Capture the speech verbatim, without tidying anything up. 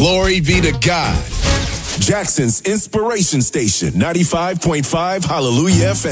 Glory be to God. Jackson's Inspiration Station, ninety-five point five Hallelujah F M.